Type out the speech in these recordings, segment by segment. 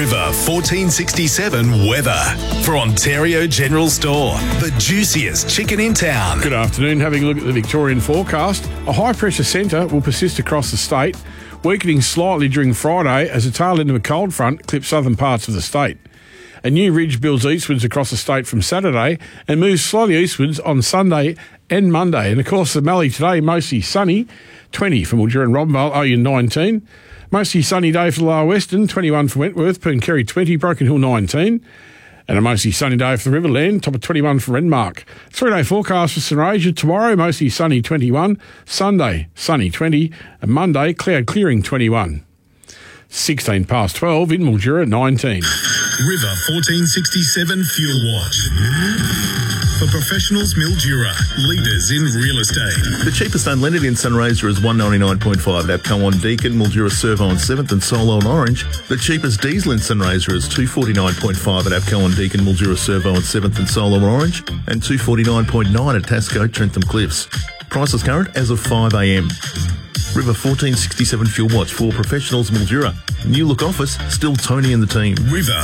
River 1467 weather for Ontario General Store, the juiciest chicken in town. Good afternoon. Having a look at the Victorian forecast, a high-pressure centre will persist across the state, weakening slightly during Friday as the tail end of a cold front clips southern parts of the state. A new ridge builds eastwards across the state from Saturday and moves slowly eastwards on Sunday and Monday. And of course, the Mallee today, mostly sunny, 20 for Mildura and Robinvale, Oyen 19. Mostly sunny day for the Lower Western, 21 for Wentworth, Pooncarie 20, Broken Hill 19. And a mostly sunny day for the Riverland, top of 21 for Renmark. 3-day forecast for St Asia, tomorrow mostly sunny 21, Sunday sunny 20, and Monday cloud clearing 21. 16 past 12 in Mildura 19. River 1467 Fuel Watch. For professionals, Mildura, leaders in real estate. The cheapest unleaded in Sunraysia is $199.5 at Alco on Deakin, Mildura Servo on 7th and Solo on Orange. The cheapest diesel in Sunraysia is $249.5 at Alco on Deakin, Mildura Servo on 7th and Solo on Orange, and $249.9 at Tasco, Trentham Cliffs. Prices current as of 5 a.m. River 1467 Fuel Watch for professionals, Mildura. New look office, still Tony and the team. River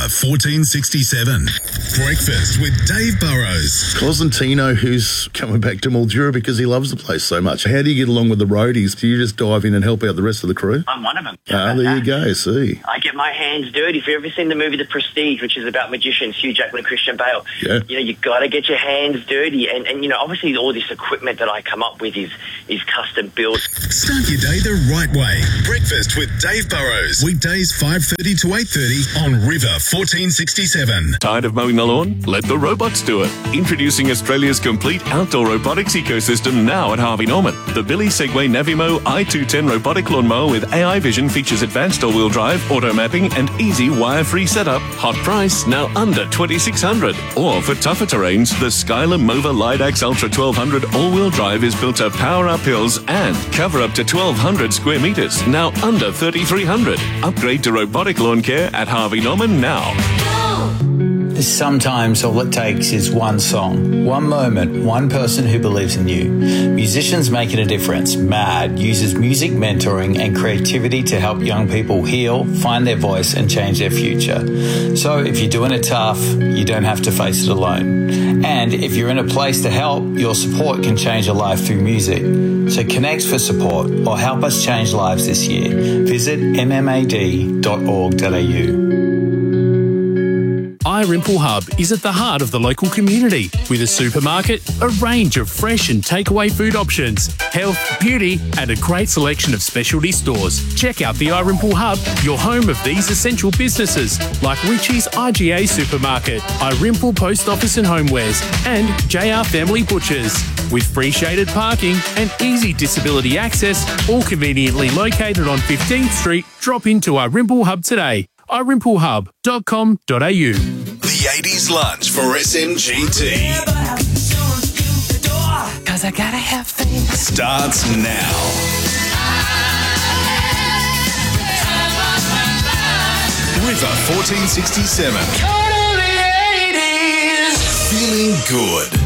1467. Breakfast with Dave Burrows. Cosentino, who's coming back to Mildura because he loves the place so much. How do you get along with the roadies? Do you just dive in and help out the rest of the crew? I'm one of them. There you go, see. I get my hands dirty. If you've ever seen the movie The Prestige, which is about magicians, Hugh Jackman and Christian Bale, you got to get your hands dirty. And obviously all this equipment that I come up with is custom built. Start your day the right way. Breakfast with Dave Burrows. Weekdays 5:30 to 8:30 on River 1467. Tired of mowing the lawn? Let the robots do it. Introducing Australia's complete outdoor robotics ecosystem now at Harvey Norman. The Billy Segway Navimo i210 robotic lawnmower with AI vision features advanced all-wheel drive, auto mapping, and easy wire-free setup. Hot price, now under $2,600. Or for tougher terrains, the Skylar Mova Lidax Ultra 1200 all-wheel drive is built to power up hills and cover up to 1,200 square meters, now under $3,300. Upgrade to robotic lawn care at Harvey Norman now. Sometimes all it takes is one song, one moment, one person who believes in you. Musicians Making a Difference, MAD, uses music mentoring and creativity to help young people heal, find their voice and change their future. So if you're doing it tough, you don't have to face it alone. And if you're in a place to help, your support can change a life through music. So connect for support or help us change lives this year. Visit mmad.org.au. iRimple Hub is at the heart of the local community with a supermarket, a range of fresh and takeaway food options, health, beauty and a great selection of specialty stores. Check out the iRimple Hub, your home of these essential businesses like Richie's IGA Supermarket, iRimple Post Office and Homewares and JR Family Butchers. With free shaded parking and easy disability access, all conveniently located on 15th Street, drop into iRimple Hub today. iRimpleHub.com.au. The 80s lunch for SMGT. Cause I gotta have faith. Starts now. River 1467. Totally 80s. Feeling good.